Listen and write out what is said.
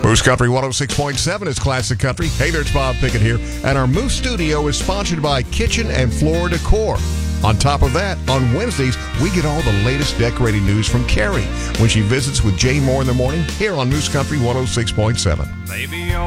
Moose Country 106.7 is Classic Country. Hey there, it's Bob Pickett here. And our Moose Studio is sponsored by Kitchen and Floor Decor. On top of that, on Wednesdays, we get all the latest decorating news from Carrie when she visits with Jay Moore in the morning here on Moose Country 106.7. Baby,